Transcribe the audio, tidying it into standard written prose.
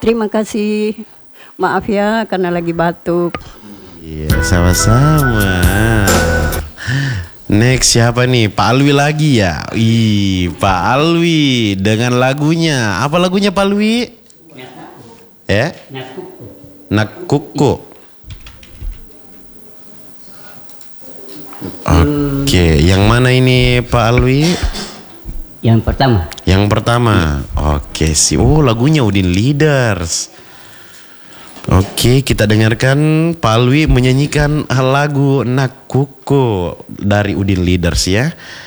Terima kasih. Maaf ya karena lagi batuk. Iya, sama-sama. Next siapa nih? Pak Alwi lagi ya? Pak Alwi dengan lagunya. Apa lagunya Pak Alwi? Nakuku. Oke, yang mana ini Pak Alwi? Yang pertama. Yang pertama. Oke sih. Oh, lagunya Udin Leaders. Oke, kita dengarkan Pak Alwi menyanyikan lagu Nakuku dari Udin Leaders ya.